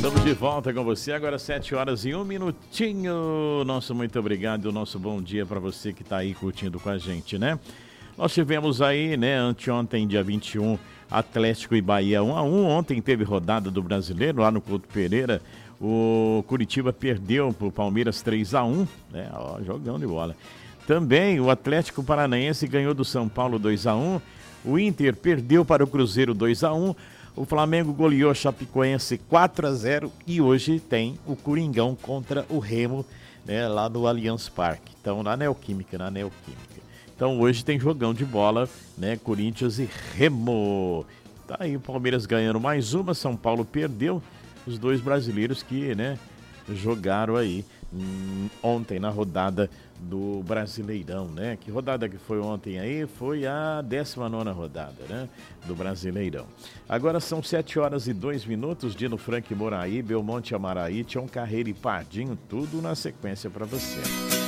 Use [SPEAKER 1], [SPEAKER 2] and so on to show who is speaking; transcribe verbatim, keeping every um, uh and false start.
[SPEAKER 1] Estamos de volta com você, agora sete horas e um minutinho. Nosso muito obrigado, nosso bom dia para você que está aí curtindo com a gente, né? Nós tivemos aí, né, anteontem, dia vinte e um, Atlético e Bahia um a um. Ontem teve rodada do Brasileiro lá no Couto Pereira. O Curitiba perdeu para o Palmeiras três a um, né? Ó, jogão de bola. Também o Atlético Paranaense ganhou do São Paulo dois a um. O Inter perdeu para o Cruzeiro dois a um. O Flamengo goleou a Chapecoense quatro a zero e hoje tem o Coringão contra o Remo, né, lá no Allianz Parque. Então, na Neoquímica, na Neoquímica. Então, hoje tem jogão de bola, né, Corinthians e Remo. Tá aí o Palmeiras ganhando mais uma, São Paulo perdeu. Os dois brasileiros que, né, jogaram aí hum, ontem na rodada do Brasileirão, né? Que rodada que foi ontem aí? Foi a décima nona rodada, né? Do Brasileirão. Agora são sete horas e dois minutos, Dino Frank Moraí, Belmonte Amaraí, Tião Carreiro e Pardinho, tudo na sequência para você.